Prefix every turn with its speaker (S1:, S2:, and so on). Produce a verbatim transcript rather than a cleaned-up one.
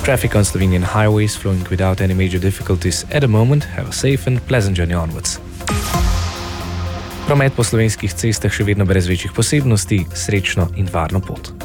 S1: Traffic on Slovenian highways flowing without any major difficulties at the moment. Have a safe and pleasant journey onwards. Promet po slovenskih cestah še vedno brez večjih posebnosti, srečno in varno pot.